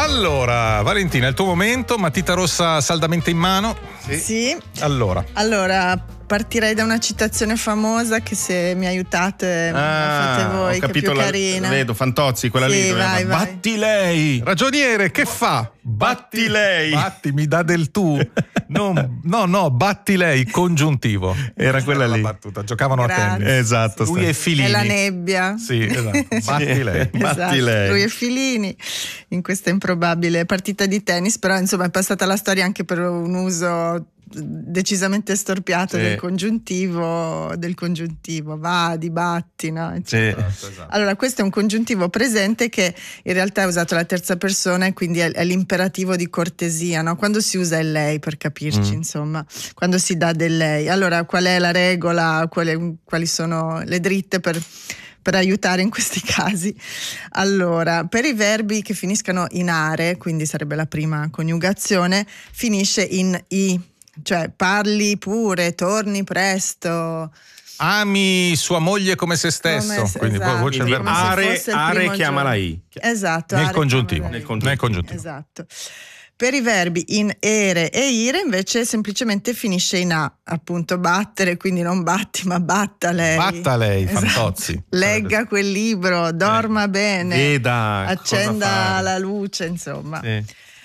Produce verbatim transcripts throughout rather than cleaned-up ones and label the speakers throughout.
Speaker 1: Allora, Valentina, è il tuo momento, matita rossa saldamente in mano.
Speaker 2: Sì. sì.
Speaker 1: Allora.
Speaker 2: Allora, partirei da una citazione famosa che se mi aiutate ah, la fate voi,
Speaker 3: ho capito,
Speaker 2: che è più
Speaker 3: la,
Speaker 2: carina.
Speaker 3: Vedo, Fantozzi, quella
Speaker 2: sì,
Speaker 3: lì.
Speaker 2: Vai, vai.
Speaker 3: Batti lei!
Speaker 1: Ragioniere, che fa?
Speaker 3: Batti lei!
Speaker 1: Batti, mi dà del tu. No, no, no, batti lei, congiuntivo.
Speaker 3: Era quella
Speaker 1: Era
Speaker 3: lì.
Speaker 1: la battuta, giocavano
Speaker 2: Grazie.
Speaker 1: a tennis.
Speaker 3: Esatto.
Speaker 1: Lui
Speaker 3: sta.
Speaker 1: e Filini.
Speaker 2: È la nebbia.
Speaker 1: Sì, esatto. Batti lei.
Speaker 2: Esatto.
Speaker 3: Batti lei.
Speaker 2: Lui e Filini in questa improbabile partita di tennis, però insomma è passata la storia anche per un uso decisamente storpiato sì. del congiuntivo del congiuntivo va, di batti, no?
Speaker 3: Sì.
Speaker 1: Esatto, esatto.
Speaker 2: Allora questo è un congiuntivo presente che in realtà è usato alla terza persona e quindi è, è l'imperativo di cortesia, no? Quando si usa il lei, per capirci, mm. insomma, quando si dà del lei. Allora qual è la regola, quali, quali sono le dritte per per aiutare in questi casi? Allora, per i verbi che finiscano in are, quindi sarebbe la prima coniugazione, finisce in i, cioè parli pure, torni presto.
Speaker 1: Ami sua moglie come se stesso,
Speaker 2: come se,
Speaker 1: quindi
Speaker 2: esatto,
Speaker 1: voce
Speaker 3: quindi
Speaker 1: verbale.
Speaker 3: are, are chiama la i.
Speaker 2: Esatto.
Speaker 1: Nel
Speaker 2: are
Speaker 1: congiuntivo.
Speaker 2: Nel
Speaker 1: congiuntivo. Nel congiuntivo.
Speaker 2: Esatto. Per i verbi in ere e ire invece semplicemente finisce in a, appunto battere, quindi non batti ma batta lei.
Speaker 1: Batta lei,
Speaker 2: esatto.
Speaker 1: Fantozzi.
Speaker 2: Legga quel libro, dorma eh. bene,
Speaker 3: veda,
Speaker 2: accenda la luce, insomma.
Speaker 3: Sì.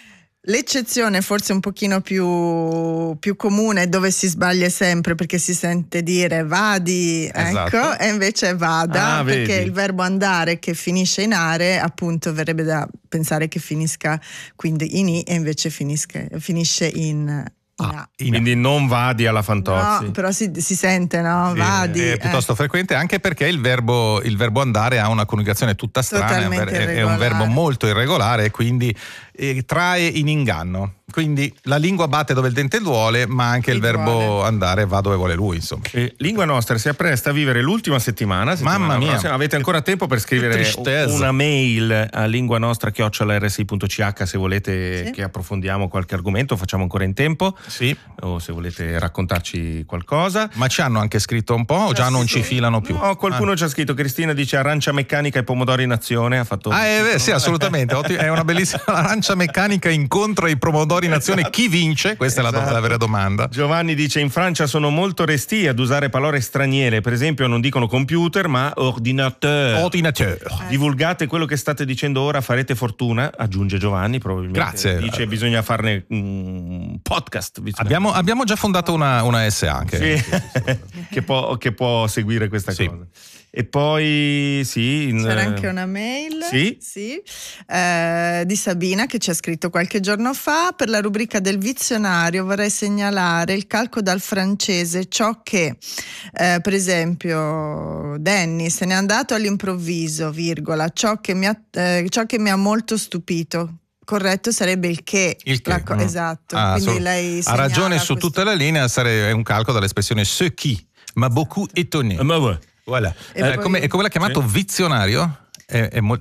Speaker 2: L'eccezione forse un pochino più, più comune, dove si sbaglia sempre perché si sente dire vadi,
Speaker 1: esatto.
Speaker 2: ecco, e invece è vada,
Speaker 3: ah,
Speaker 2: perché
Speaker 3: vedi.
Speaker 2: il verbo andare che finisce in are appunto verrebbe da pensare che finisca quindi in i e invece finisca, finisce in
Speaker 1: Ah,
Speaker 3: quindi non vadi alla Fantozzi.
Speaker 2: No, però si, si sente, no?
Speaker 1: Sì,
Speaker 2: Vadi.
Speaker 1: è piuttosto
Speaker 2: eh.
Speaker 1: frequente, anche perché il verbo, il verbo andare ha una coniugazione tutta strana, è, è un verbo molto irregolare e quindi eh, trae in inganno. Quindi la lingua batte dove il dente duole, ma anche
Speaker 2: Chi
Speaker 1: il verbo
Speaker 2: vuole.
Speaker 1: andare va dove vuole lui, insomma.
Speaker 3: Eh, Lingua Nostra si appresta a vivere l'ultima settimana, settimana
Speaker 1: Mamma mia.
Speaker 3: prossima. Avete ancora tempo per scrivere una mail a linguanostra chiocciola erre si punto ci acca se volete sì. che approfondiamo qualche argomento, facciamo ancora in tempo.
Speaker 1: Sì.
Speaker 3: O se volete raccontarci qualcosa.
Speaker 1: Ma ci hanno anche scritto un po' o già non ci filano più?
Speaker 3: No, qualcuno ah. ci ha scritto. Cristina dice arancia meccanica e pomodori in azione. Ha fatto
Speaker 1: ah, eh, sì, assolutamente. È una bellissima arancia meccanica incontra i pomodori in azione. Chi vince? Questa esatto. è la, la vera domanda.
Speaker 3: Giovanni dice in Francia sono molto resti ad usare parole straniere, per esempio non dicono computer ma ordinateur.
Speaker 1: Ordinateur.
Speaker 3: Divulgate quello che state dicendo ora, farete fortuna, aggiunge Giovanni probabilmente.
Speaker 1: Grazie.
Speaker 3: Dice bisogna farne un podcast. Bisogna...
Speaker 1: Abbiamo, abbiamo già fondato una, una S A anche.
Speaker 3: Sì. che, può, che può seguire questa
Speaker 1: sì.
Speaker 3: cosa. E poi sì in...
Speaker 2: c'era anche una mail
Speaker 3: sì?
Speaker 2: Sì, eh, di Sabina che ci ha scritto qualche giorno fa: per la rubrica del vizionario vorrei segnalare il calco dal francese ciò che eh, per esempio Danny se n'è andato all'improvviso, virgola, ciò che mi ha, eh, ciò che mi ha molto stupito. Corretto sarebbe il che,
Speaker 1: il che.
Speaker 2: La co-
Speaker 1: mm.
Speaker 2: esatto.
Speaker 1: ah,
Speaker 2: Quindi
Speaker 1: so,
Speaker 2: lei
Speaker 1: ha ragione su
Speaker 2: questo...
Speaker 1: tutta la linea, sarebbe un calco dall'espressione ce qui m'a beaucoup étonné.
Speaker 3: Ma ouais.
Speaker 1: Voilà.
Speaker 2: E
Speaker 1: Eh,
Speaker 2: poi...
Speaker 1: come, e come l'ha chiamato? Sì. Vizionario? È, è molto